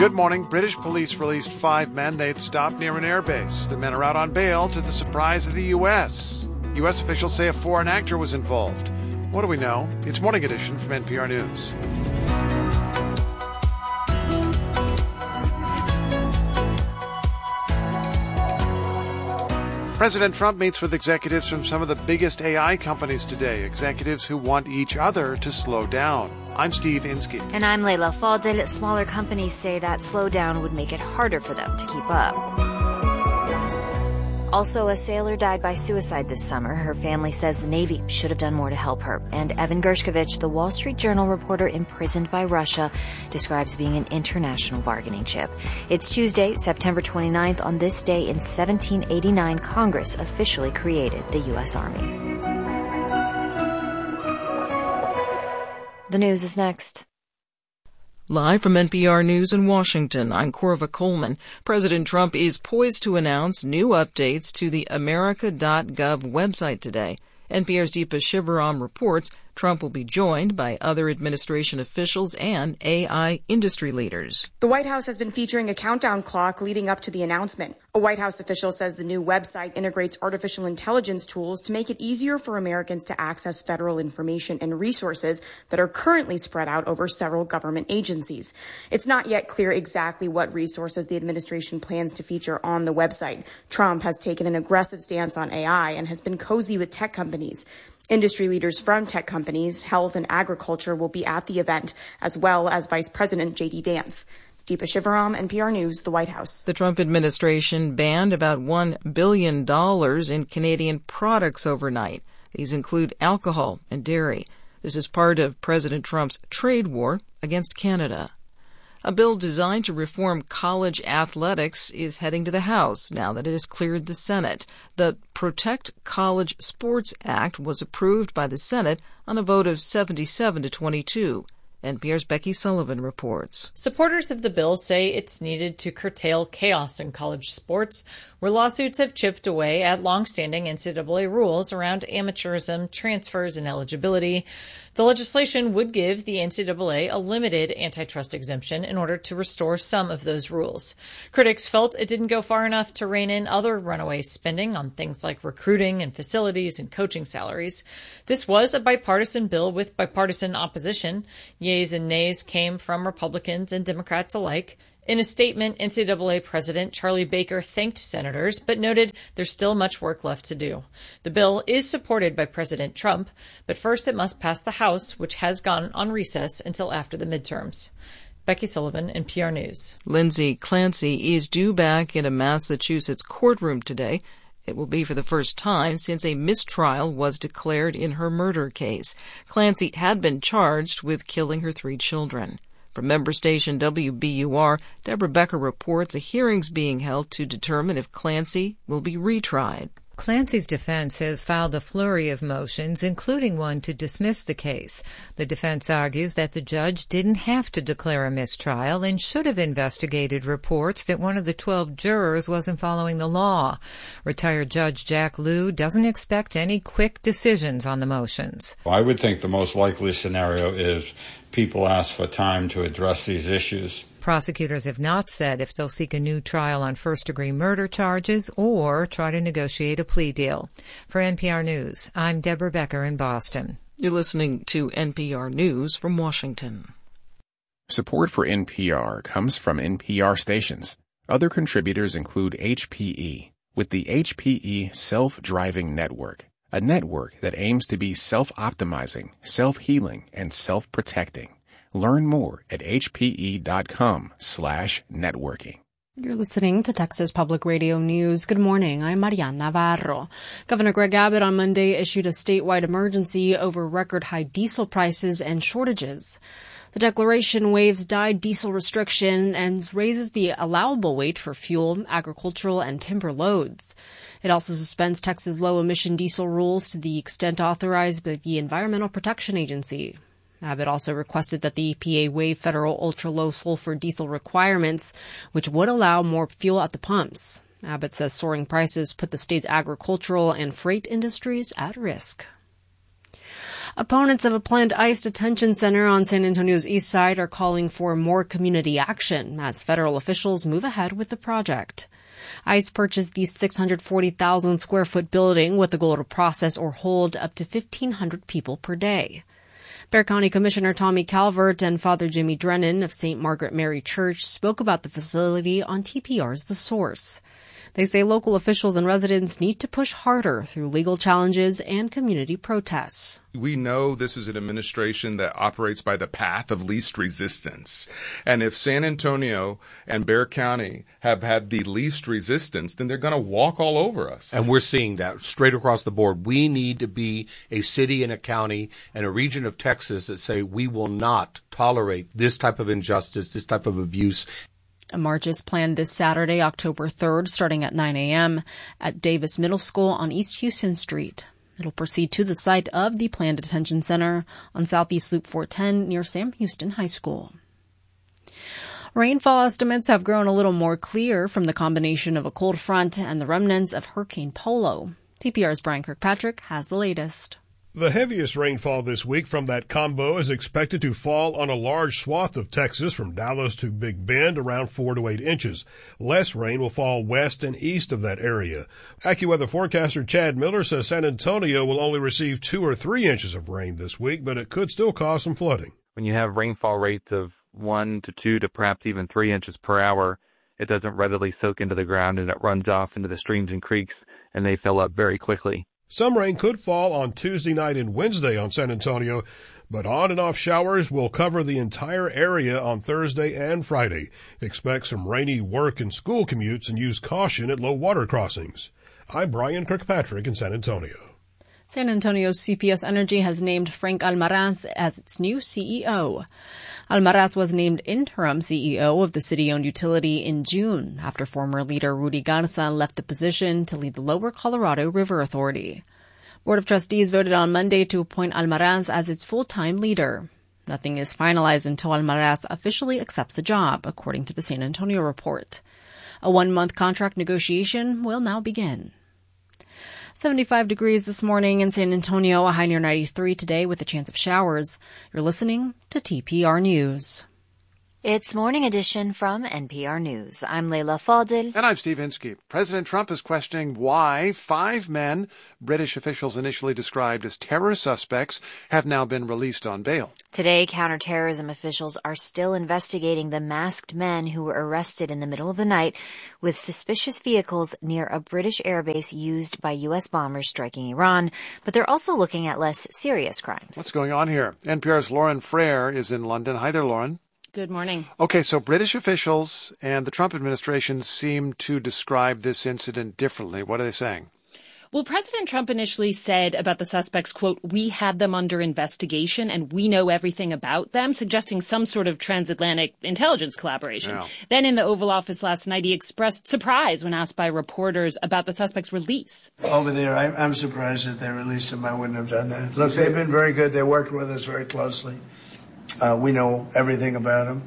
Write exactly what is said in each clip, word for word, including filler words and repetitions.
Good morning. British police released five men they'd stopped near an airbase. The men are out on bail to the surprise of the U S. U S officials say a foreign actor was involved. What do we know? It's Morning Edition from N P R News. President Trump meets with executives from some of the biggest A I companies today, executives who want each other to slow down. I'm Steve Inskeep. And I'm Layla Fadel. Smaller companies say that slowdown would make it harder for them to keep up. Also, a sailor died by suicide this summer. Her family says the Navy should have done more to help her. And Evan Gershkovich, the Wall Street Journal reporter imprisoned by Russia, describes being an international bargaining chip. It's Tuesday, September twenty-ninth. On this day in seventeen eighty-nine, Congress officially created the U S Army. The news is next. Live from N P R News in Washington, I'm Corva Coleman. President Trump is poised to announce new updates to the America dot gov website today. N P R's Deepa Shivaram reports Trump will be joined by other administration officials and A I industry leaders. The White House has been featuring a countdown clock leading up to the announcement. A White House official says the new website integrates artificial intelligence tools to make it easier for Americans to access federal information and resources that are currently spread out over several government agencies. It's not yet clear exactly what resources the administration plans to feature on the website. Trump has taken an aggressive stance on A I and has been cozy with tech companies. Industry leaders from tech companies, health and agriculture will be at the event, as well as Vice President J D Vance. Deepa Shivaram, N P R News, the White House. The Trump administration banned about one billion dollars in Canadian products overnight. These include alcohol and dairy. This is part of President Trump's trade war against Canada. A bill designed to reform college athletics is heading to the House now that it has cleared the Senate. The Protect College Sports Act was approved by the Senate on a vote of seventy-seven to twenty-two. N P R's Becky Sullivan reports. Supporters of the bill say it's needed to curtail chaos in college sports, where lawsuits have chipped away at longstanding N C double A rules around amateurism, transfers, and eligibility. The legislation would give the N C double A a limited antitrust exemption in order to restore some of those rules. Critics felt it didn't go far enough to rein in other runaway spending on things like recruiting and facilities and coaching salaries. This was a bipartisan bill with bipartisan opposition. Yeas and nays came from Republicans and Democrats alike. In a statement, N C double A President Charlie Baker thanked senators, but noted there's still much work left to do. The bill is supported by President Trump, but first it must pass the House, which has gone on recess until after the midterms. Becky Sullivan, N P R News. Lindsay Clancy is due back in a Massachusetts courtroom today. It will be for the first time since a mistrial was declared in her murder case. Clancy had been charged with killing her three children. From member station W B U R, Deborah Becker reports a hearing's being held to determine if Clancy will be retried. Clancy's defense has filed a flurry of motions, including one to dismiss the case. The defense argues that the judge didn't have to declare a mistrial and should have investigated reports that one of the twelve jurors wasn't following the law. Retired Judge Jack Lew doesn't expect any quick decisions on the motions. I would think the most likely scenario is people ask for time to address these issues. Prosecutors have not said if they'll seek a new trial on first-degree murder charges or try to negotiate a plea deal. For N P R News, I'm Deborah Becker in Boston. You're listening to N P R News from Washington. Support for N P R comes from N P R stations. Other contributors include H P E, with the H P E Self-Driving Network, a network that aims to be self-optimizing, self-healing, and self-protecting. Learn more at hpe.com slash networking. You're listening to Texas Public Radio News. Good morning. I'm Mariana Navarro. Governor Greg Abbott on Monday issued a statewide emergency over record high diesel prices and shortages. The declaration waives dyed diesel restriction and raises the allowable weight for fuel, agricultural, and timber loads. It also suspends Texas low-emission diesel rules to the extent authorized by the Environmental Protection Agency. Abbott also requested that the E P A waive federal ultra-low sulfur diesel requirements, which would allow more fuel at the pumps. Abbott says soaring prices put the state's agricultural and freight industries at risk. Opponents of a planned ICE detention center on San Antonio's east side are calling for more community action as federal officials move ahead with the project. ICE purchased the six hundred forty thousand square foot building with the goal to process or hold up to fifteen hundred people per day. Bexar County Commissioner Tommy Calvert and Father Jimmy Drennan of Saint Margaret Mary Church spoke about the facility on T P R's The Source. They say local officials and residents need to push harder through legal challenges and community protests. We know this is an administration that operates by the path of least resistance. And if San Antonio and Bexar County have had the least resistance, then they're going to walk all over us. And we're seeing that straight across the board. We need to be a city and a county and a region of Texas that say we will not tolerate this type of injustice, this type of abuse. A march is planned this Saturday, October third, starting at nine a.m. at Davis Middle School on East Houston Street. It'll proceed to the site of the planned detention center on Southeast Loop four ten near Sam Houston High School. Rainfall estimates have grown a little more clear from the combination of a cold front and the remnants of Hurricane Polo. T P R's Brian Kirkpatrick has the latest. The heaviest rainfall this week from that combo is expected to fall on a large swath of Texas from Dallas to Big Bend, around four to eight inches. Less rain will fall west and east of that area. AccuWeather forecaster Chad Miller says San Antonio will only receive two or three inches of rain this week, but it could still cause some flooding. When you have rainfall rates of one to two to perhaps even three inches per hour, it doesn't readily soak into the ground and it runs off into the streams and creeks, and they fill up very quickly. Some rain could fall on Tuesday night and Wednesday on San Antonio, but on and off showers will cover the entire area on Thursday and Friday. Expect some rainy work and school commutes and use caution at low water crossings. I'm Brian Kirkpatrick in San Antonio. San Antonio's C P S Energy has named Frank Almaraz as its new C E O. Almaraz was named interim C E O of the city-owned utility in June after former leader Rudy Garza left the position to lead the Lower Colorado River Authority. Board of Trustees voted on Monday to appoint Almaraz as its full-time leader. Nothing is finalized until Almaraz officially accepts the job, according to the San Antonio report. A one-month contract negotiation will now begin. seventy-five degrees this morning in San Antonio, a high near ninety-three today with a chance of showers. You're listening to T P R News. It's Morning Edition from N P R News. I'm Leila Fadil. And I'm Steve Inskeep. President Trump is questioning why five men British officials initially described as terror suspects have now been released on bail. Today, counterterrorism officials are still investigating the masked men who were arrested in the middle of the night with suspicious vehicles near a British airbase used by U S bombers striking Iran. But they're also looking at less serious crimes. What's going on here? N P R's Lauren Frere is in London. Hi there, Lauren. Good morning. Okay, so British officials and the Trump administration seem to describe this incident differently. What are they saying? Well, President Trump initially said about the suspects, quote, "We had them under investigation and we know everything about them," suggesting some sort of transatlantic intelligence collaboration. Yeah. Then in the Oval Office last night, he expressed surprise when asked by reporters about the suspect's release. Over there, I, I'm surprised that they released him. I wouldn't have done that. Look, they've been very good. They worked with us very closely. Uh, we know everything about them.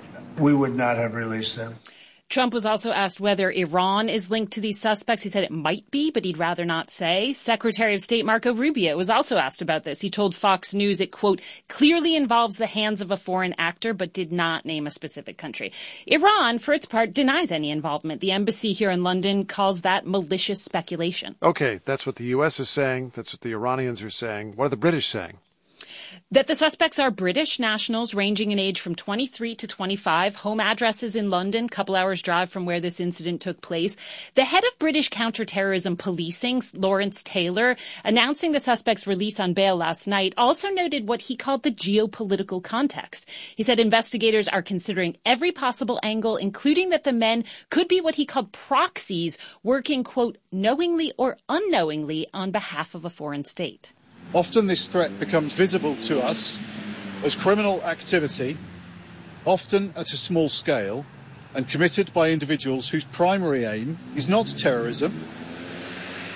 We would not have released them. Trump was also asked whether Iran is linked to these suspects. He said it might be, but he'd rather not say. Secretary of State Marco Rubio was also asked about this. He told Fox News it, quote, clearly involves the hands of a foreign actor, but did not name a specific country. Iran, for its part, denies any involvement. The embassy here in London calls that malicious speculation. Okay, that's what the U S is saying. That's what the Iranians are saying. What are the British saying? That the suspects are British nationals ranging in age from twenty-three to twenty-five, home addresses in London, couple hours drive from where this incident took place. The head of British counterterrorism policing, Lawrence Taylor, announcing the suspects' release on bail last night, also noted what he called the geopolitical context. He said investigators are considering every possible angle, including that the men could be what he called proxies, working, quote, knowingly or unknowingly on behalf of a foreign state. Often this threat becomes visible to us as criminal activity, often at a small scale, and committed by individuals whose primary aim is not terrorism,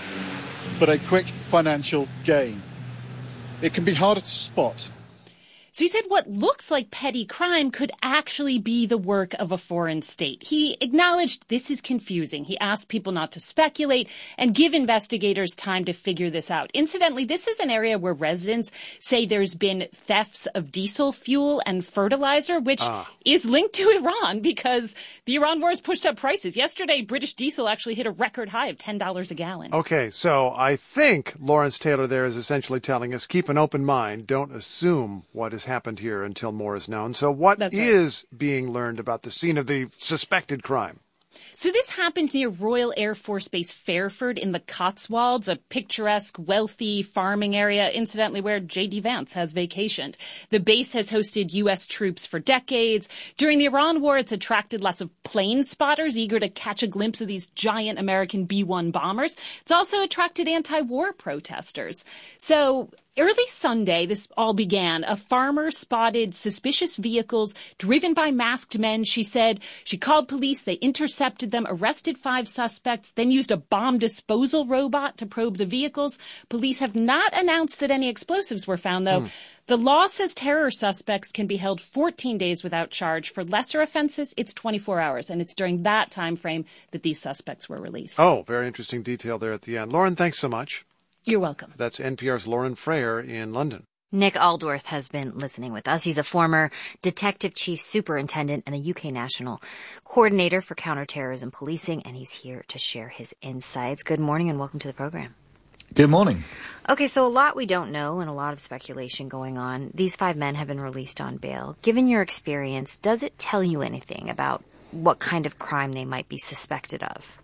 but a quick financial gain. It can be harder to spot. So he said what looks like petty crime could actually be the work of a foreign state. He acknowledged this is confusing. He asked people not to speculate and give investigators time to figure this out. Incidentally, this is an area where residents say there's been thefts of diesel fuel and fertilizer, which ah. is linked to Iran because the Iran war has pushed up prices. Yesterday, British diesel actually hit a record high of ten dollars a gallon. Okay, so I think Lawrence Taylor there is essentially telling us, keep an open mind, don't assume what has happened here until more is known. So what That's is right. being learned about the scene of the suspected crime? So this happened near Royal Air Force Base Fairford in the Cotswolds, a picturesque, wealthy farming area, incidentally, where J D. Vance has vacationed. The base has hosted U S troops for decades. During the Iran war, it's attracted lots of plane spotters eager to catch a glimpse of these giant American B one bombers. It's also attracted anti-war protesters. So early Sunday, this all began. A farmer spotted suspicious vehicles driven by masked men. She said she called police. They intercepted them, arrested five suspects, then used a bomb disposal robot to probe the vehicles. Police have not announced that any explosives were found, though. Mm. The law says terror suspects can be held fourteen days without charge. For lesser offenses, it's twenty-four hours, and it's during that time frame that these suspects were released. Oh, very interesting detail there at the end. Lauren, thanks so much. You're welcome. That's N P R's Lauren Frayer in London. Nick Aldworth has been listening with us. He's a former detective chief superintendent and the U K National Coordinator for Counterterrorism Policing, and he's here to share his insights. Good morning and welcome to the program. Good morning. Okay, so a lot we don't know and a lot of speculation going on. These five men have been released on bail. Given your experience, does it tell you anything about what kind of crime they might be suspected of?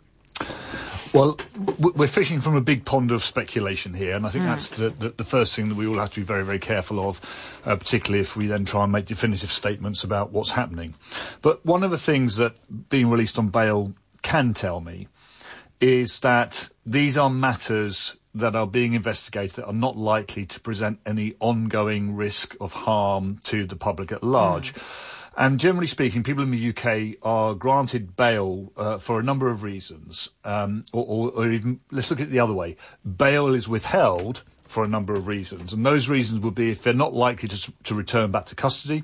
Well, we're fishing from a big pond of speculation here, and I think mm. that's the, the, the first thing that we all have to be very, very careful of, uh, particularly if we then try and make definitive statements about what's happening. But one of the things that being released on bail can tell me is that these are matters that are being investigated that are not likely to present any ongoing risk of harm to the public at large. Mm. And generally speaking, people in the U K are granted bail uh, for a number of reasons. Um, or, or, or even, let's look at it the other way. Bail is withheld for a number of reasons. And those reasons would be if they're not likely to, to return back to custody,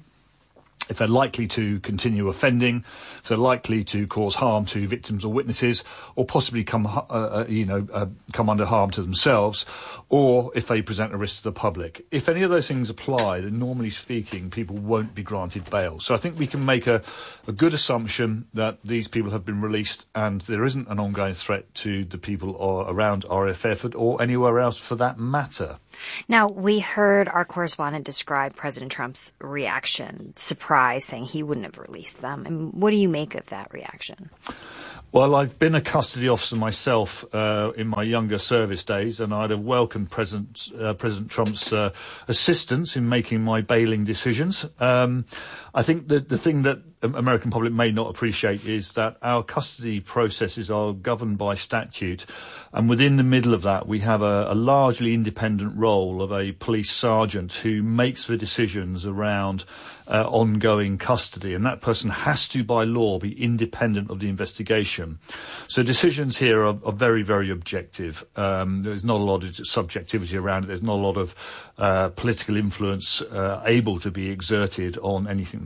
if they're likely to continue offending, if they're likely to cause harm to victims or witnesses, or possibly come, uh, uh, you know, uh, come under harm to themselves, or if they present a risk to the public. If any of those things apply, then normally speaking, people won't be granted bail. So I think we can make a, a good assumption that these people have been released and there isn't an ongoing threat to the people or around R A F Fairford or anywhere else for that matter. Now, we heard our correspondent describe President Trump's reaction, surprise, saying he wouldn't have released them. And what do you make of that reaction? Well, I've been a custody officer myself uh, in my younger service days, and I'd have welcomed President, uh, President Trump's uh, assistance in making my bailing decisions. Um, I think that the thing that the American public may not appreciate is that our custody processes are governed by statute, and within the middle of that we have a, a largely independent role of a police sergeant who makes the decisions around uh, ongoing custody, and that person has to, by law, be independent of the investigation. So decisions here are, are very, very objective. Um, there's not a lot of subjectivity around it. There's not a lot of uh, political influence uh, able to be exerted on anything